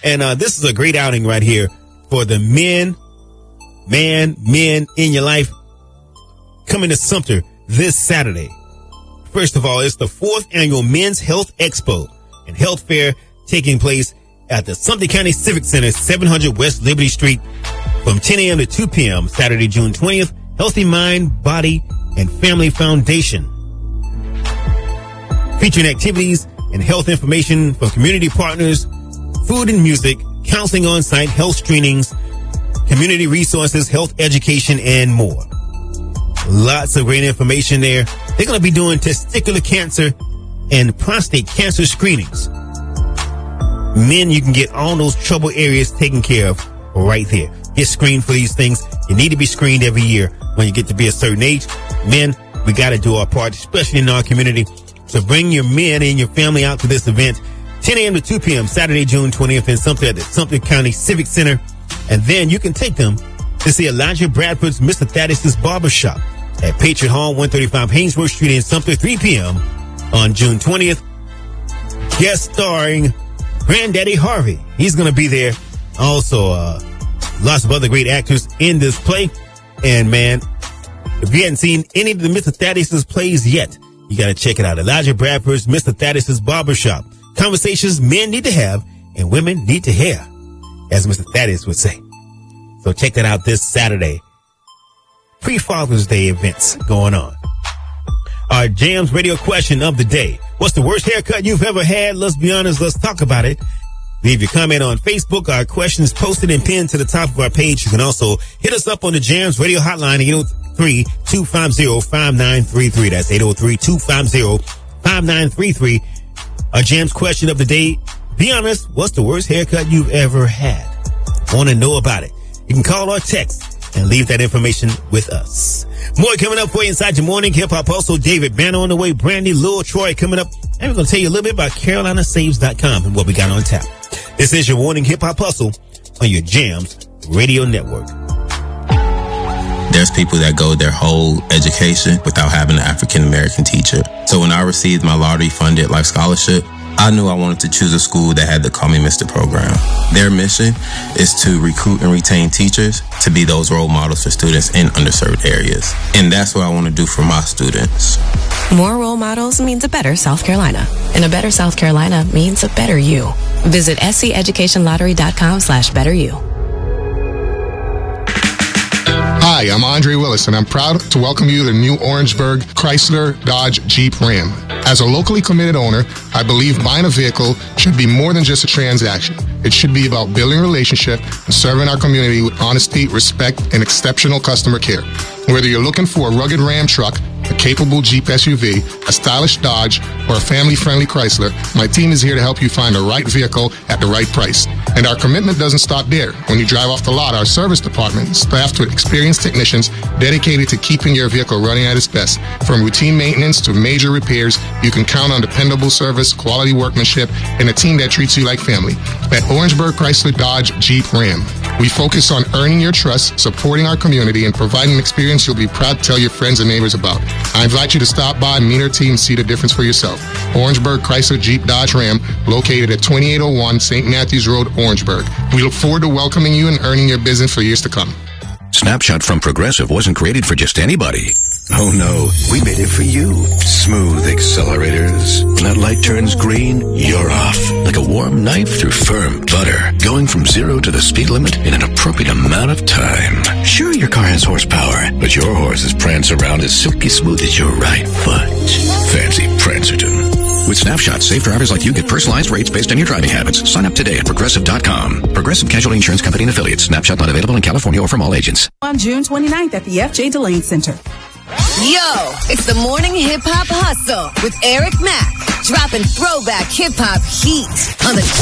And this is a great outing right here for the men in your life coming to Sumter this Saturday. First of all, it's the 4th annual Men's Health Expo and Health Fair taking place at the Sumter County Civic Center, 700 West Liberty Street from 10 a.m. to 2 p.m. Saturday, June 20th. Healthy Mind, Body, and Family Foundation. Featuring activities and health information from community partners, food and music, counseling on site, health screenings, community resources, health education, and more. Lots of great information there. They're going to be doing testicular cancer and prostate cancer screenings. Men, you can get all those trouble areas taken care of right there. Get screened for these things. You need to be screened every year when you get to be a certain age. Men, we got to do our part, especially in our community. So bring your men and your family out to this event, 10 a.m. to 2 p.m. Saturday, June 20th in Sumter at the Sumter County Civic Center. And then you can take them to see Elijah Bradford's Mr. Thaddeus' Barbershop at Patriot Hall, 135 Haynesworth Street in Sumter, 3 p.m. on June 20th. Guest starring Granddaddy Harvey. He's going to be there. Also, lots of other great actors in this play. And man, if you hadn't seen any of the Mr. Thaddeus' plays yet, you got to check it out. Elijah Bradford's Mr. Thaddeus' Barbershop. Conversations men need to have and women need to hear, as Mr. Thaddeus would say. So check that out this Saturday. Pre-Father's Day events going on. Our Jams radio question of the day. What's the worst haircut you've ever had? Let's be honest. Let's talk about it. Leave your comment on Facebook. Our question is posted and pinned to the top of our page. You can also hit us up on the Jams radio hotline, 803-250-5933. That's 803-250-5933. Our Jams question of the day. Be honest. What's the worst haircut you've ever had? Want to know about it? You can call or text and leave that information with us. More coming up for you inside your morning hip hop. Also, David Banner on the way. Brandy, Lil Troy coming up. And we're going to tell you a little bit about CarolinaSaves.com and what we got on tap. This is your Morning Hip Hop Hustle on your Jams Radio Network. There's people that go their whole education without having an African-American teacher. So when I received my lottery-funded life scholarship, I knew I wanted to choose a school that had the Call Me Mr. program. Their mission is to recruit and retain teachers to be those role models for students in underserved areas. And that's what I want to do for my students. More role models means a better South Carolina. And a better South Carolina means a better you. Visit sceducationlottery.com/betteryou. Hi, I'm Andre Willis, and I'm proud to welcome you to the new Orangeburg Chrysler Dodge Jeep Ram. As a locally committed owner, I believe buying a vehicle should be more than just a transaction. It should be about building a relationship and serving our community with honesty, respect, and exceptional customer care. Whether you're looking for a rugged Ram truck, a capable Jeep SUV, a stylish Dodge, or a family-friendly Chrysler, my team is here to help you find the right vehicle at the right price. And our commitment doesn't stop there. When you drive off the lot, our service department is staffed with experienced technicians dedicated to keeping your vehicle running at its best. From routine maintenance to major repairs, you can count on dependable service, quality workmanship, and a team that treats you like family. At Orangeburg Chrysler Dodge Jeep Ram, we focus on earning your trust, supporting our community, and providing an experience you'll be proud to tell your friends and neighbors about. I invite you to stop by, meet our team, and see the difference for yourself. Orangeburg Chrysler Jeep Dodge Ram, located at 2801 St. Matthews Road, Orangeburg. We look forward to welcoming you and earning your business for years to come. Snapshot from Progressive wasn't created for just anybody. Oh no, we made it for you. Smooth accelerators. When that light turns green, you're off. Like a warm knife through firm butter. Going from 0 to the speed limit in an appropriate amount of time. Sure, your car has horsepower, but your horses prance around as silky smooth as your right foot. Fancy Prancerton. With Snapshot, safe drivers like you get personalized rates based on your driving habits. Sign up today at Progressive.com. Progressive Casualty Insurance Company and Affiliates. Snapshot not available in California or from all agents. On June 29th at the F.J. Delane Center. Yo, it's the Morning Hip Hop Hustle with Eric Mack. Dropping throwback hip hop heat on the